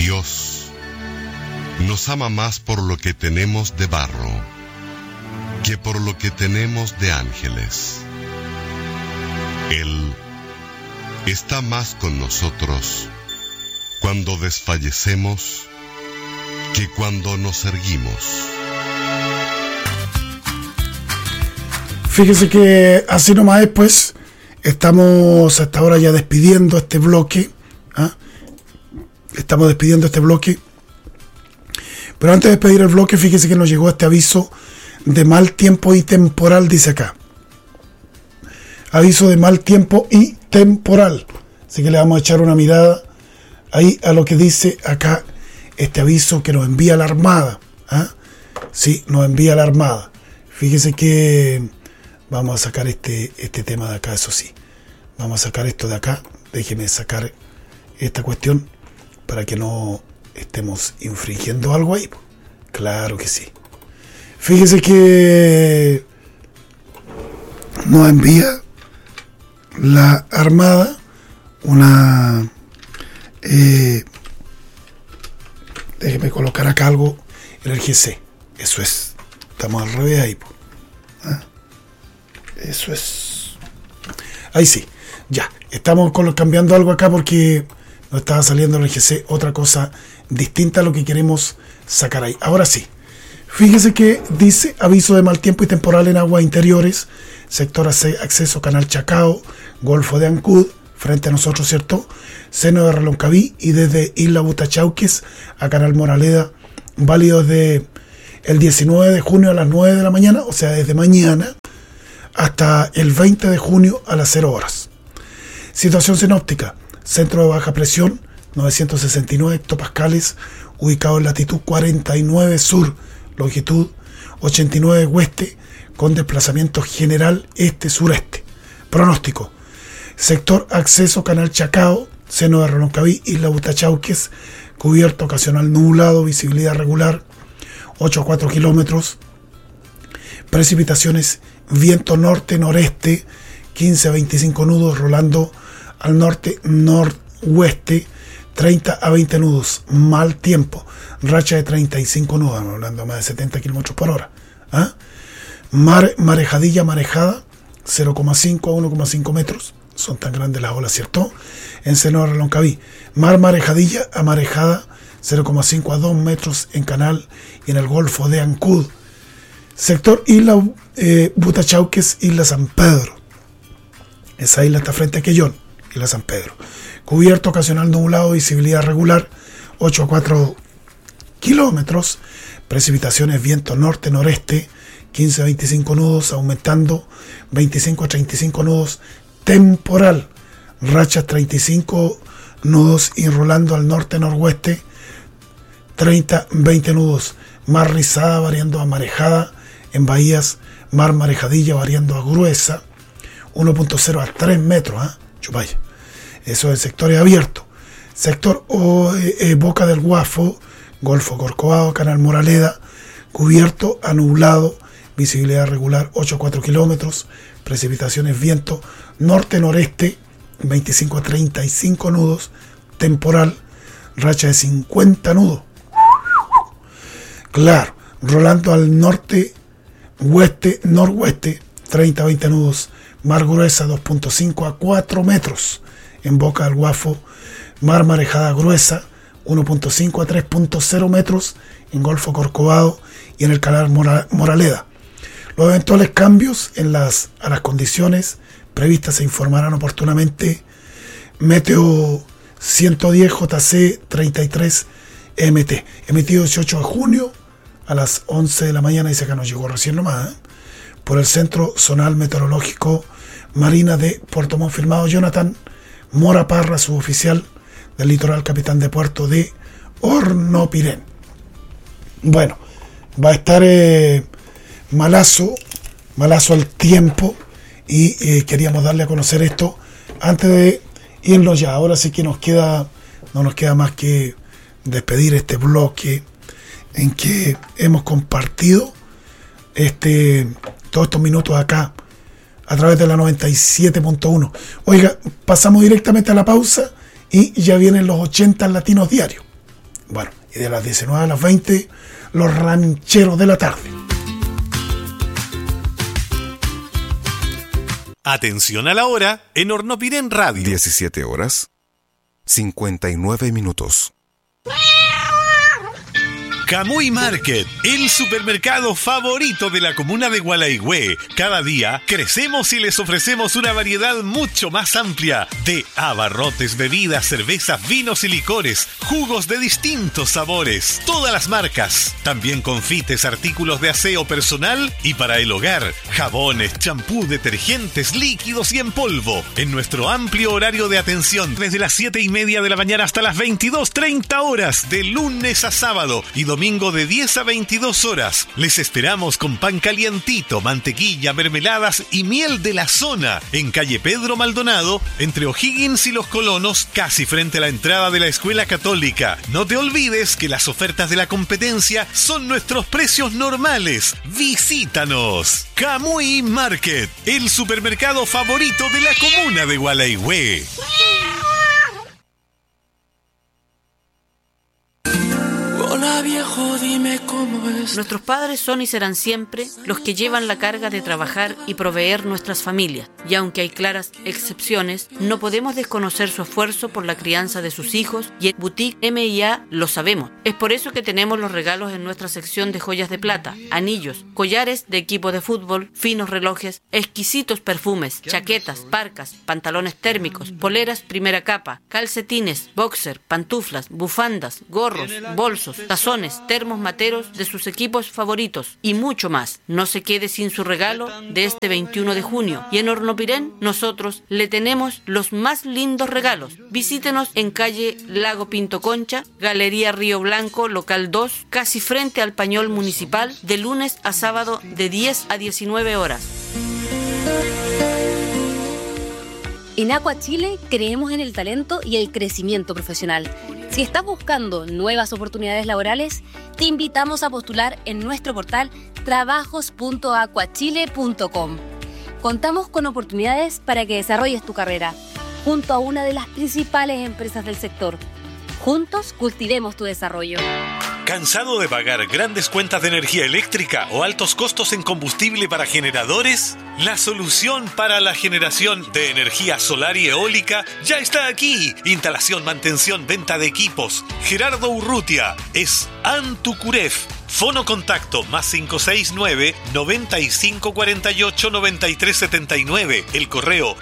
Dios nos ama más por lo que tenemos de barro que por lo que tenemos de ángeles. Él está más con nosotros cuando desfallecemos que cuando nos erguimos. Fíjese que así nomás después estamos hasta ahora ya despidiendo este bloque. Estamos despidiendo este bloque. Pero antes de despedir el bloque, fíjese que nos llegó este aviso de mal tiempo y temporal, dice acá. Aviso de mal tiempo y temporal. Así que le vamos a echar una mirada ahí a lo que dice acá este aviso que nos envía la Armada. Sí, nos envía la Armada. Fíjese que vamos a sacar este tema de acá, eso sí. Vamos a sacar esto de acá. Déjeme sacar esta cuestión para que no estemos infringiendo algo ahí. Claro que sí. Fíjese que nos envía la Armada una... déjeme colocar acá algo en el GC. Eso es. Estamos al revés ahí. Eso es. Ahí sí. Ya. Estamos cambiando algo acá porque nos estaba saliendo en el GC otra cosa distinta a lo que queremos sacar ahí. Ahora sí. Fíjese que dice aviso de mal tiempo y temporal en aguas interiores, sector acceso Canal Chacao, Golfo de Ancud, frente a nosotros, ¿cierto? Seno de Reloncaví y desde Isla Butachauques a Canal Moraleda, válido desde el 19 de junio a las 9 de la mañana, o sea, desde mañana, hasta el 20 de junio a las 0 horas. Situación sinóptica, centro de baja presión, 969 hectopascales, ubicado en latitud 49 sur, longitud 89 oeste, con desplazamiento general este-sureste. Pronóstico: sector acceso Canal Chacao, Seno de Reloncaví, Isla Butachauques, cubierto ocasional nublado, visibilidad regular, 8 a 4 kilómetros. Precipitaciones, viento norte-noreste, 15 a 25 nudos, rolando al norte-noroeste, 30 a 20 nudos. Mal tiempo, racha de 35 nudos, hablando más de 70 kilómetros por hora. Marejadilla, marejada, 0,5 a 1,5 metros. Son tan grandes las olas, ¿cierto? En Seno de Reloncaví. Marejadilla a marejada, 0,5 a 2 metros en Canal y en el Golfo de Ancud. Sector Isla Butachauques, Isla San Pedro. Esa isla está frente a Quellón, Isla San Pedro. Cubierto ocasional nublado, visibilidad regular, 8 a 4 kilómetros. Precipitaciones, viento norte-noreste, 15 a 25 nudos, aumentando 25 a 35 nudos. Temporal, rachas 35 nudos y rolando al norte-noroeste, 30 a 20 nudos. Mar rizada variando a marejada en bahías, mar marejadilla variando a gruesa, 1.0 a 3 metros. Chupaya. Eso es sectores abiertos. Sector Boca del Guafo, Golfo Corcovado, Canal Moraleda, cubierto a nublado, visibilidad regular 8 a 4 kilómetros, precipitaciones, viento norte-noreste, 25 a 35 nudos, temporal, racha de 50 nudos. Claro, rolando al norte-oeste, 30 a 20 nudos, mar gruesa 2.5 a 4 metros, en Boca del Guafo, mar marejada gruesa 1.5 a 3.0 metros, en Golfo Corcovado y en el Canal Moraleda. Los eventuales cambios a las condiciones previstas se informarán oportunamente. Meteo 110 JC 33 MT, emitido 18 de junio a las 11 de la mañana, dice que nos llegó recién nomás, por el Centro Zonal Meteorológico Marina de Puerto Montt, firmado Jonathan Mora Parra, suboficial del litoral, capitán de puerto de Hornopirén. Bueno, va a estar malazo al tiempo y queríamos darle a conocer esto antes de irnos ya. Ahora sí que no nos queda más que despedir este bloque en que hemos compartido todos estos minutos acá a través de la 97.1. Oiga, pasamos directamente a la pausa y ya vienen los 80 latinos diarios. Bueno, y de las 19 a las 20, los rancheros de la tarde. Atención a la hora en Hornopirén Radio. 17 horas, 59 minutos. Camuy Market, el supermercado favorito de la comuna de Gualaigüe. Cada día crecemos y les ofrecemos una variedad mucho más amplia de abarrotes, bebidas, cervezas, vinos y licores, jugos de distintos sabores, todas las marcas. También confites, artículos de aseo personal y para el hogar, jabones, champú, detergentes, líquidos y en polvo. En nuestro amplio horario de atención, desde las 7:30 de la mañana hasta las 22:30 horas, de lunes a sábado y domingo de 10 a 22 horas. Les esperamos con pan calientito, mantequilla, mermeladas y miel de la zona en calle Pedro Maldonado, entre O'Higgins y Los Colonos, casi frente a la entrada de la Escuela Católica. No te olvides que las ofertas de la competencia son nuestros precios normales. ¡Visítanos! Camuy Market, el supermercado favorito de la comuna de Gualaigüe. Hola viejo, dime cómo es. Nuestros padres son y serán siempre los que llevan la carga de trabajar y proveer nuestras familias. Y aunque hay claras excepciones, no podemos desconocer su esfuerzo por la crianza de sus hijos y en Boutique M&A lo sabemos. Es por eso que tenemos los regalos en nuestra sección de joyas de plata, anillos, collares de equipo de fútbol, finos relojes, exquisitos perfumes, chaquetas, parcas, pantalones térmicos, poleras primera capa, calcetines, boxer, pantuflas, bufandas, gorros, bolsos, tazones, termos materos de sus equipos favoritos y mucho más. No se quede sin su regalo de este 21 de junio. Y en Hornopirén nosotros le tenemos los más lindos regalos. Visítenos en calle Lago Pinto Concha, Galería Río Blanco, local 2, casi frente al Pañol Municipal, de lunes a sábado de 10 a 19 horas. En Aqua Chile creemos en el talento y el crecimiento profesional. Si estás buscando nuevas oportunidades laborales, te invitamos a postular en nuestro portal trabajos.aquachile.com. Contamos con oportunidades para que desarrolles tu carrera junto a una de las principales empresas del sector. Juntos cultivemos tu desarrollo. ¿Cansado de pagar grandes cuentas de energía eléctrica o altos costos en combustible para generadores? La solución para la generación de energía solar y eólica ya está aquí. Instalación, mantención, venta de equipos. Gerardo Urrutia es Antucuref. Fono contacto +569 9548 9379. El correo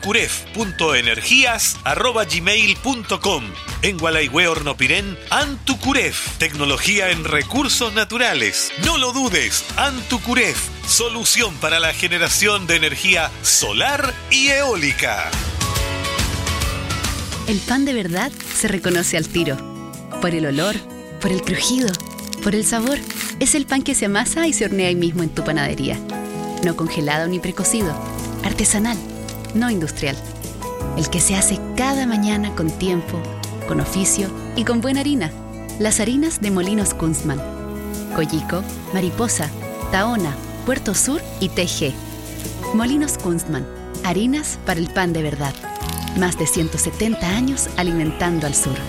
antucuref.energías@gmail.com. En Gualaigüe, Hornopirén, Antucuref. Tecnología en recursos naturales. No lo dudes, Antucuref. Solución para la generación de energía solar y eólica. El pan de verdad se reconoce al tiro. Por el olor, por el crujido, por el sabor. Es el pan que se amasa y se hornea ahí mismo en tu panadería. No congelado ni precocido. Artesanal, no industrial. El que se hace cada mañana con tiempo, con oficio y con buena harina. Las harinas de Molinos Kunstmann. Coyico, Mariposa, Tahona, Puerto Sur y TG. Molinos Kunstmann. Harinas para el pan de verdad. Más de 170 años alimentando al sur.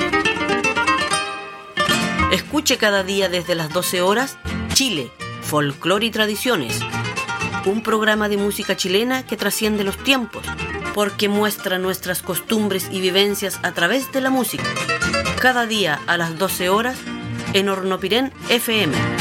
Escuche cada día desde las 12 horas Chile, Folclore y Tradiciones. Un programa de música chilena que trasciende los tiempos, porque muestra nuestras costumbres y vivencias a través de la música. Cada día a las 12 horas en Hornopirén FM.